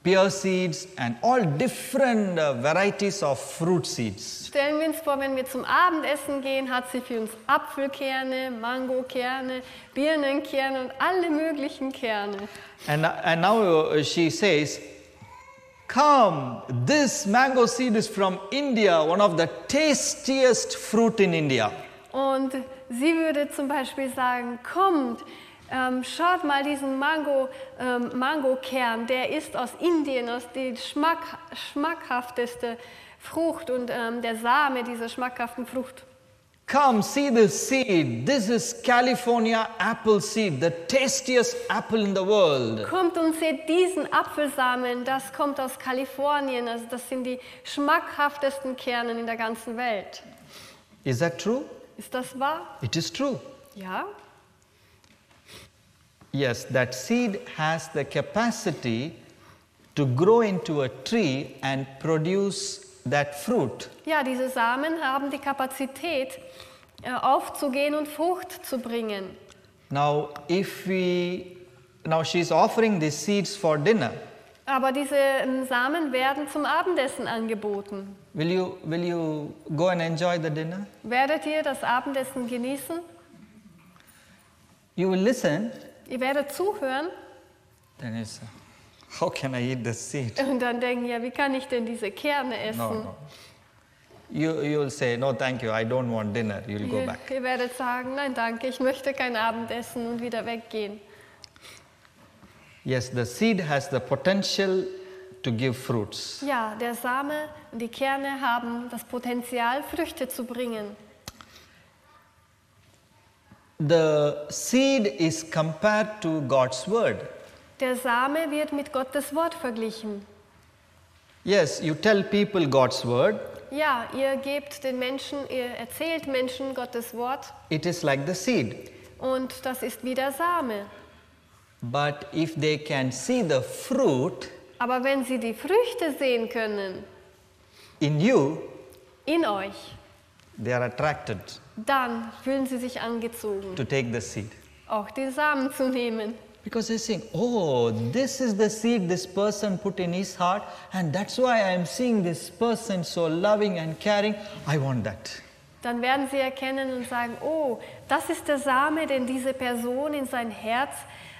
pear seeds and all different varieties of fruit seeds. Stellen wir uns vor, wenn wir zum Abendessen gehen, hat sie für uns Apfelkerne, Mangokerne, Birnenkerne und alle möglichen Kerne. And now she says, come, this mango seed is from India, one of the tastiest fruit in India. Und sie würde zum Beispiel sagen, kommt, schaut mal diesen Mangokern, der ist aus Indien, aus die schmackhafteste Frucht und der Same dieser schmackhaften Frucht. Come, see this seed. This is California apple seed, the tastiest apple in the world. Kommt und seht diesen Apfelsamen, das kommt aus Kalifornien, also das sind die schmackhaftesten Kerne in der ganzen Welt. Is that true? Ist das wahr? It is true. Ja. Yes, that seed has the capacity to grow into a tree and produce that fruit. Ja, diese Samen haben die Kapazität, aufzugehen und Frucht zu bringen. Now she's offering these seeds for dinner. Aber diese Samen werden zum Abendessen angeboten. Will you go and enjoy the dinner? Werdet ihr das Abendessen genießen? You will listen. Ihr werdet zuhören. Then it's, how can I eat this seed? Und dann denken, ja, wie kann ich denn diese Kerne essen? No. You will say, no, thank you, I don't want dinner. You'll go back. Ihr werdet sagen, nein, danke, ich möchte kein Abendessen und wieder weggehen. Yes, the seed has the potential to give fruits. Ja, der Same und die Kerne haben das Potenzial, Früchte zu bringen. The seed is compared to God's word. Der Same wird mit Gottes Wort verglichen. Yes, you tell people God's word. Ja, ihr erzählt Menschen Gottes Wort. It is like the seed. Und das ist wie der Same. But if they can see the fruit Aber wenn sie die Früchte sehen können in you, in euch, they are attracted dann fühlen sie sich angezogen, to take the seed. auch den Samen zu nehmen. Because they think, oh, this is the seed this person put in his heart, and that's why I am seeing this person so loving and caring. I want that. Dann werden sie erkennen und sagen, oh, das ist der Same, den diese Person in sein Herz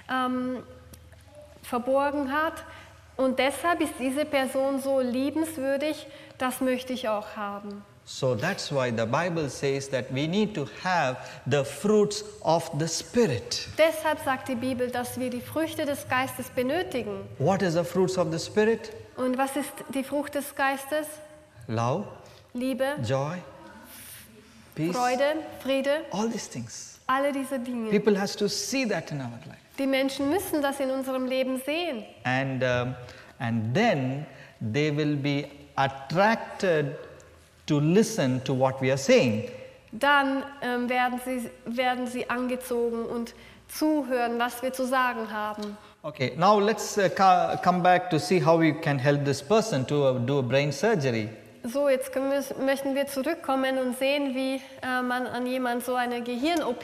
verborgen hat. Und deshalb ist diese Person so liebenswürdig, das möchte ich auch haben. So that's why the Bible says that we need to have the fruits of the Spirit. Deshalb sagt die Bibel, dass wir die Früchte des Geistes benötigen. What is the fruits of the Spirit? Und was ist die Frucht des Geistes? Love, Liebe, joy, peace, Freude, Friede, all these things. alle diese Dinge. People has to see that in our life. Die Menschen müssen das in unserem Leben sehen. And then they will be attracted to listen to what we are saying. Dann werden sie angezogen und zuhören, was wir zu sagen haben. Okay, now let's come back to see how we can help this person to do a brain surgery. So, jetzt möchten wir zurückkommen und sehen, wie man an jemand so eine Gehirn-OP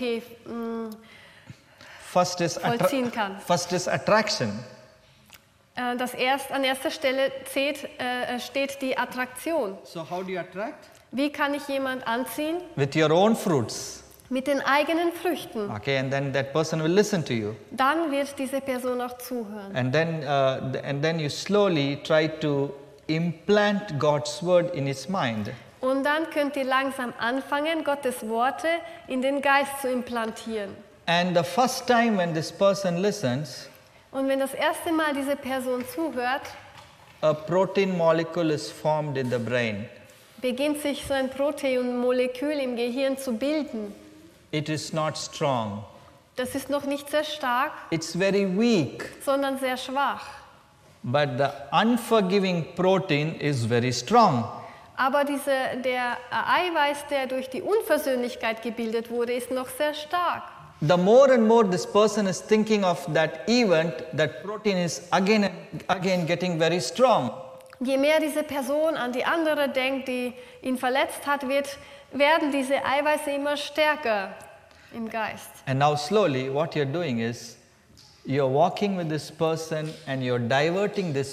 vollziehen kann. First is attraction. An erster Stelle steht die Attraktion. So how do you attract? Wie kann ich jemand anziehen? With your own fruits. Mit den eigenen Früchten. Okay, and then that person will listen to you. Dann wird diese Person auch zuhören. And then you slowly try to implant God's word in his mind. Und dann könnt ihr langsam anfangen, Gottes Worte in den Geist zu implantieren. And the first time when this person listens, und wenn das erste Mal diese Person zuhört, a protein molecule is formed in the brain. Beginnt sich so ein Proteinmolekül im Gehirn zu bilden. It is not strong. Das ist noch nicht sehr stark, It's very weak. sondern sehr schwach. But the unforgiving protein is very strong. Aber der Eiweiß, der durch die Unversöhnlichkeit gebildet wurde, ist noch sehr stark. The more and more this person is thinking of that event, that protein is again getting very strong. Je mehr diese Person an die andere denkt, die ihn verletzt hat, werden diese Eiweiße immer stärker im Geist. And now slowly what you're doing is you're walking with this person and you're diverting this